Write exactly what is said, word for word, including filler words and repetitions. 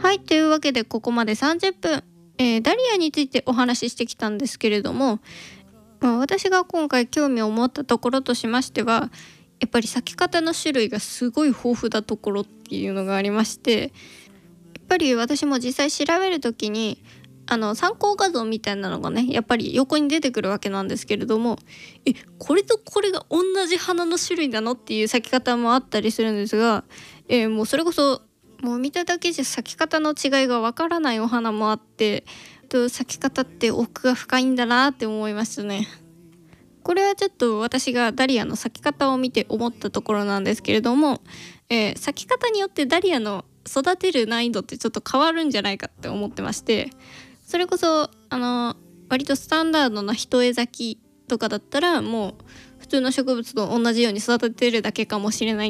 はい、というわけでここまでさんじゅっぷん、えーダリアについてお話ししてきたんですけれども、まあ、私が今回興味を持ったところとしましては、やっぱり咲き方の種類がすごい豊富なところっていうのがありまして、やっぱり私も実際調べるときにあの参考画像みたいなのがねやっぱり横に出てくるわけなんですけれども、えこれとこれが同じ花の種類なのっていう咲き方もあったりするんですが、えーもうそれこそもう見ただけじゃ咲き方の違いがわからないお花もあって、と咲き方って奥が深いんだなって思いましたね。これはちょっと私がダリアの咲き方を見て思ったところなんですけれども、えー咲き方によってダリアの育てる難易度ってちょっと変わるんじゃないかって思ってまして、それこそあの割とスタンダードな一重咲きとかだったらもう普通の植物と同じように育ててるだけかもしれない